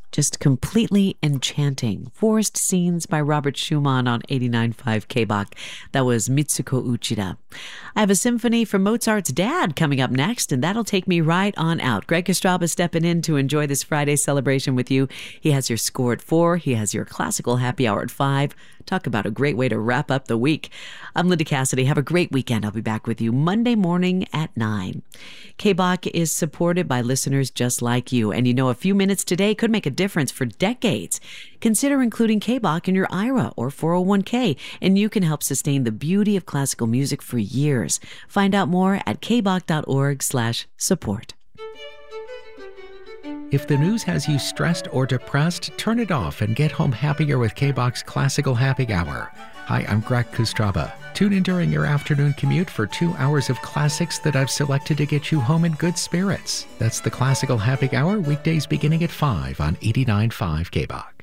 Just completely enchanting. Forest Scenes by Robert Schumann on 89.5 KBOK. That was Mitsuko Uchida. I have a symphony from Mozart's dad coming up next, and that'll take me right on out. Greg Kostraba stepping in to enjoy this Friday celebration with you. He has your score at 4. He has your classical happy hour at 5. Talk about a great way to wrap up the week. I'm Linda Cassidy. Have a great weekend. I'll be back with you Monday morning at 9. KBOK is supported by listeners just like you. And you know, a few minutes today could make a difference for decades. Consider including KBOK in your IRA or 401k, and you can help sustain the beauty of classical music for years. Find out more at kbok.org/support. If the news has you stressed or depressed, turn it off and get home happier with KBOK's Classical Happy Hour. Hi, I'm Greg Kostraba. Tune in during your afternoon commute for 2 hours of classics that I've selected to get you home in good spirits. That's the Classical Happy Hour, weekdays beginning at 5 on 89.5 KBOK.